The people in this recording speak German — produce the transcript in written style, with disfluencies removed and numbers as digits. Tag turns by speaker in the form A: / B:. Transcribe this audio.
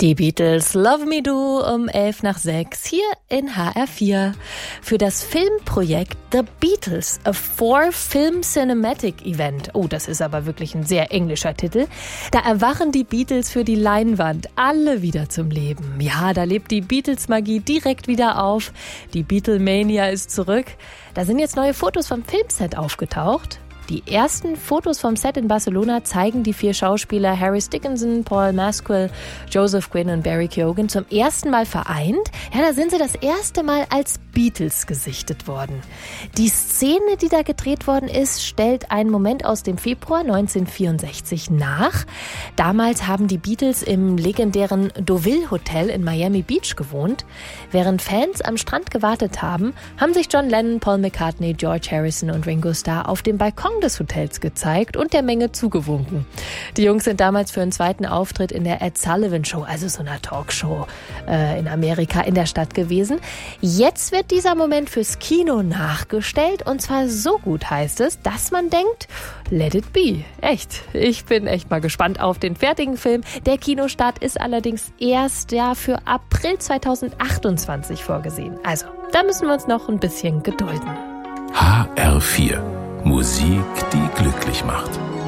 A: Die Beatles, Love Me Do um 6:11 hier in HR4. Für das Filmprojekt The Beatles, a 4-Film Cinematic Event. Oh, das ist aber wirklich ein sehr englischer Titel. Da erwachen die Beatles für die Leinwand alle wieder zum Leben. Ja, da lebt die Beatles-Magie direkt wieder auf. Die Beatlemania ist zurück. Da sind jetzt neue Fotos vom Filmset aufgetaucht. Die ersten Fotos vom Set in Barcelona zeigen die 4 Schauspieler Harris Dickinson, Paul Mescal, Joseph Quinn und Barry Keoghan zum ersten Mal vereint. Ja, da sind sie das erste Mal als Beatles gesichtet worden. Die Szene, die da gedreht worden ist, stellt einen Moment aus dem Februar 1964 nach. Damals haben die Beatles im legendären Deauville Hotel in Miami Beach gewohnt. Während Fans am Strand gewartet haben, haben sich John Lennon, Paul McCartney, George Harrison und Ringo Starr auf dem Balkon des Hotels gezeigt und der Menge zugewunken. Die Jungs sind damals für einen zweiten Auftritt in der Ed Sullivan Show, also so einer Talkshow in Amerika, in der Stadt gewesen. Jetzt wird dieser Moment fürs Kino nachgestellt und zwar so gut, heißt es, dass man denkt, let it be. Echt. Ich bin echt mal gespannt auf den fertigen Film. Der Kinostart ist allerdings erst für April 2028 vorgesehen. Also, da müssen wir uns noch ein bisschen gedulden.
B: HR4. Musik, die glücklich macht.